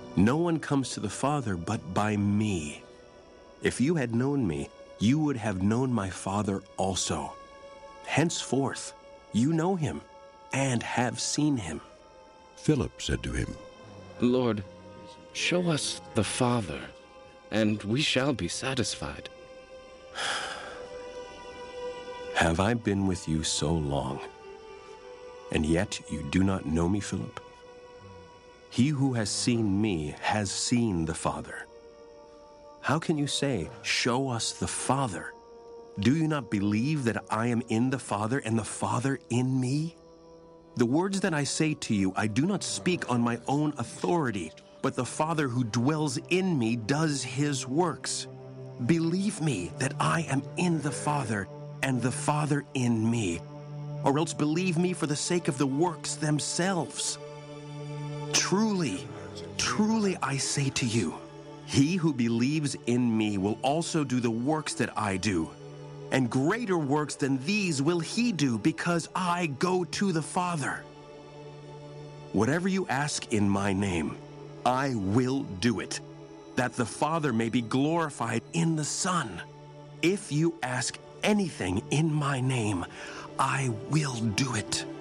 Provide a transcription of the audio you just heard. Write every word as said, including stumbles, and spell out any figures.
No one comes to the Father but by me. If you had known me, you would have known my Father also. Henceforth, you know him and have seen him." Philip said to him, "Lord, show us the Father, and we shall be satisfied." Have I been with you so long, and yet you do not know me, Philip? He who has seen me has seen the Father. How can you say, "Show us the Father"? Do you not believe that I am in the Father and the Father in me? The words that I say to you, I do not speak on my own authority, but the Father who dwells in me does his works. Believe me that I am in the Father and the Father in me, or else believe me for the sake of the works themselves. Truly, truly I say to you, he who believes in me will also do the works that I do, and greater works than these will he do, because I go to the Father. Whatever you ask in my name, I will do it, that the Father may be glorified in the Son. If you ask anything in my name, I will do it.